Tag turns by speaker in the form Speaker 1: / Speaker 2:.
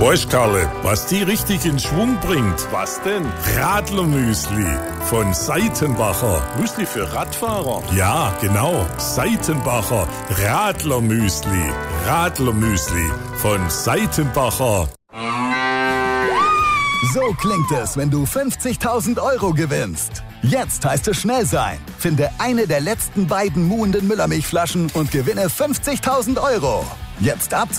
Speaker 1: Weißt, Karle, was die richtig in Schwung bringt? Was denn? Radlermüsli von Seitenbacher. Müsli für Radfahrer? Ja, genau. Seitenbacher Radlermüsli. Radlermüsli von Seitenbacher.
Speaker 2: So klingt es, wenn du 50.000 Euro gewinnst. Jetzt heißt es schnell sein. Finde eine der letzten beiden muhenden Müllermilchflaschen und gewinne 50.000 Euro. Jetzt ab